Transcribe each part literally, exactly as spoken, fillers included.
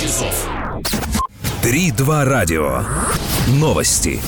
часов. три два радио. Новости.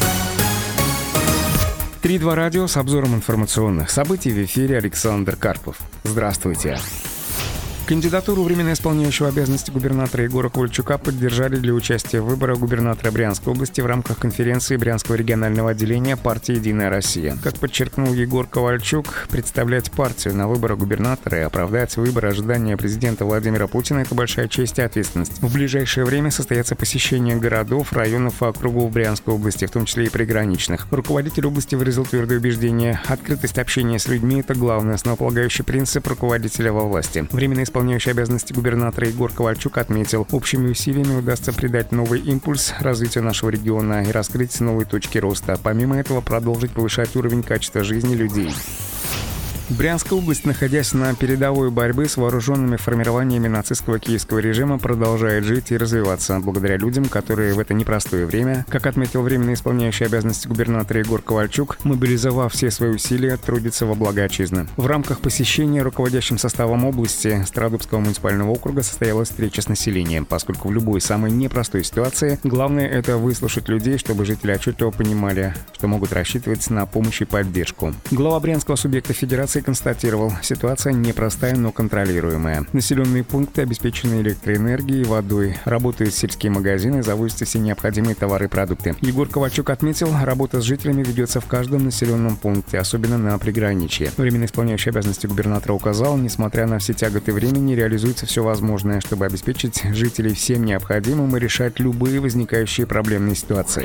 три два радио с обзором информационных событий. В эфире Александр Карпов. Здравствуйте. Кандидатуру временно исполняющего обязанности губернатора Егора Ковальчука поддержали для участия в выборах губернатора Брянской области в рамках конференции Брянского регионального отделения партии «Единая Россия». Как подчеркнул Егор Ковальчук, представлять партию на выборах губернатора и оправдать выбор ожидания президента Владимира Путина – это большая честь и ответственность. В ближайшее время состоятся посещения городов, районов и округов Брянской области, в том числе и приграничных. Руководитель области выразил твердое убеждение: открытость общения с людьми – это главный основополагающий принцип руководителя во власти. Временно исполняющий обязанности губернатора Егор Ковальчук отметил, общими усилиями удастся придать новый импульс развитию нашего региона и раскрыть новые точки роста. Помимо этого, продолжить повышать уровень качества жизни людей. Брянская область, находясь на передовой борьбы с вооруженными формированиями нацистского киевского режима, продолжает жить и развиваться благодаря людям, которые в это непростое время, как отметил временно исполняющий обязанности губернатора Егор Ковальчук, мобилизовав все свои усилия, трудится во благо отчизны. В рамках посещения руководящим составом области Стародубского муниципального округа состоялась встреча с населением, поскольку в любой самой непростой ситуации главное — это выслушать людей, чтобы жители отчетливо понимали, что могут рассчитывать на помощь и поддержку. Глава брянского субъекта федерации констатировал, ситуация непростая, но контролируемая. Населенные пункты обеспечены электроэнергией и водой, работают сельские магазины, завозятся все необходимые товары и продукты. Егор Ковальчук отметил, работа с жителями ведется в каждом населенном пункте, особенно на приграничье. Временно исполняющий обязанности губернатора указал, несмотря на все тяготы времени, реализуется все возможное, чтобы обеспечить жителей всем необходимым и решать любые возникающие проблемные ситуации.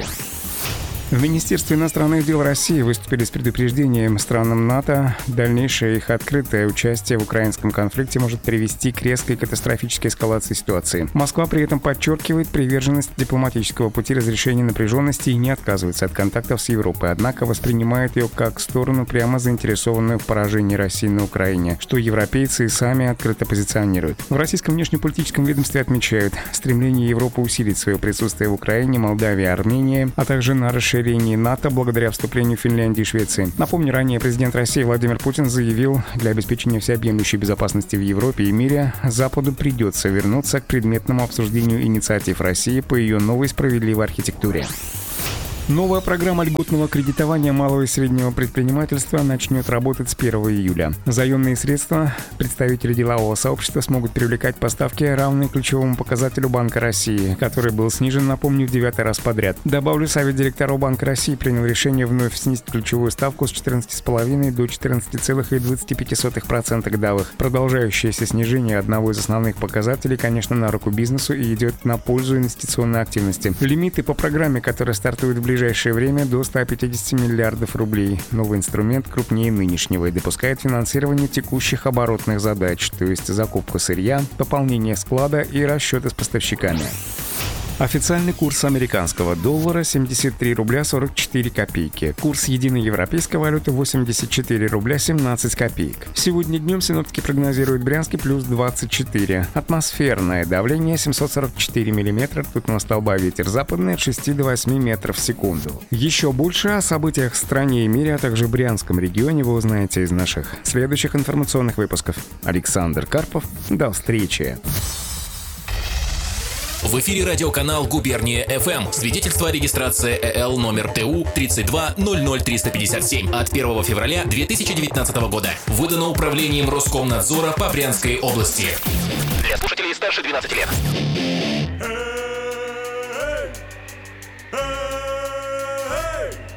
В Министерстве иностранных дел России выступили с предупреждением странам НАТО. Дальнейшее их открытое участие в украинском конфликте может привести к резкой катастрофической эскалации ситуации. Москва при этом подчеркивает приверженность дипломатического пути разрешения напряженности и не отказывается от контактов с Европой, однако воспринимает ее как сторону, прямо заинтересованную в поражении России на Украине, что европейцы и сами открыто позиционируют. В российском внешнеполитическом ведомстве отмечают стремление Европы усилить свое присутствие в Украине, Молдавии, Армении, а также на расширение НАТО благодаря вступлению Финляндии и Швеции. Напомню, ранее президент России Владимир Путин заявил, для обеспечения всеобъемлющей безопасности в Европе и мире Западу придется вернуться к предметному обсуждению инициатив России по ее новой справедливой архитектуре. Новая программа льготного кредитования малого и среднего предпринимательства начнет работать с первого июля. Заемные средства представители делового сообщества смогут привлекать по ставке, равной ключевому показателю Банка России, который был снижен, напомню, в девятый раз подряд. Добавлю, Совет директоров Банка России принял решение вновь снизить ключевую ставку с четырнадцати целых пяти десятых до четырнадцати целых двадцати пяти сотых процента годовых. Продолжающееся снижение одного из основных показателей, конечно, на руку бизнесу и идет на пользу инвестиционной активности. Лимиты по программе, которая стартует в ближайшее В ближайшее время до ста пятидесяти миллиардов рублей. Новый инструмент крупнее нынешнего и допускает финансирование текущих оборотных задач, то есть закупку сырья, пополнение склада и расчеты с поставщиками. Официальный курс американского доллара — семьдесят три рубля сорок четыре копейки. Курс единой европейской валюты — восемьдесят четыре рубля семнадцать копеек. Сегодня днем синоптики прогнозируют Брянске плюс двадцать четыре. Атмосферное давление семьсот сорок четыре миллиметра ртутного столба, ветер западный от шести до восьми метров в секунду. Еще больше о событиях в стране и мире, а также Брянском регионе вы узнаете из наших следующих информационных выпусков. Александр Карпов. До встречи. В эфире радиоканал «Губерния эф эм». Свидетельство о регистрации э л номер тэ у тридцать два ноль ноль триста пятьдесят семь от первого февраля две тысячи девятнадцатого года. Выдано управлением Роскомнадзора по Брянской области. Для слушателей старше двенадцати лет. Hey, hey, hey.